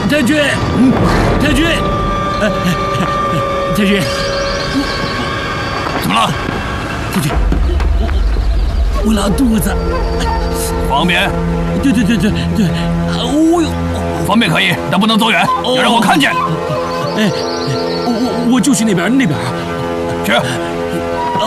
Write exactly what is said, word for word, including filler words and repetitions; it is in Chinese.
太君，太君，呃，太君， 怎么了？ 太君，我我拉肚子。 方便？ 对对对对对，哦呦， 方便可以，但不能走远，要让我看见。 哎，我我我就去那边那边。 去。